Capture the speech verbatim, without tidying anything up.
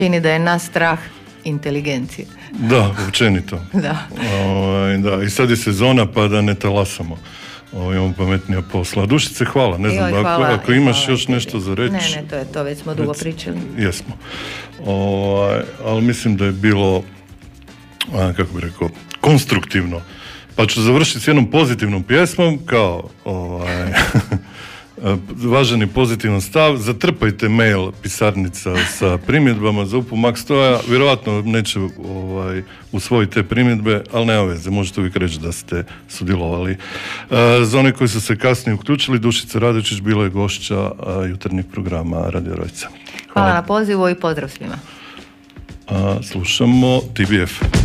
Čini da je nas strah inteligencije. Da, općenito. Da. O, da. I sad je sezona pa da ne talasamo. O, imamo pametnija posla. Dušice, hvala. Ne znam, Joj, hvala, ako, ako imaš hvala, još nešto za reći. Ne, ne, to je to, već smo dugo pričali. Jesmo. O, ali mislim da je bilo, a, kako bi rekao, konstruktivno. Pa ću završiti s jednom pozitivnom pjesmom, kao ovaj, važan i pozitivan stav. Zatrpajte mail pisarnica sa primjedbama za U P U Max Stoja. Vjerovatno neće ovaj, usvojiti te primjedbe, ali nema veze, možete uvijek reći da ste sudjelovali. Uh, za one koji su se kasnije uključili, Dušica Radočić bila je gošća uh, jutarnjeg programa Radio Rojca. Hvala, Hvala na pozivu i pozdrav svima. Uh, slušamo T B F.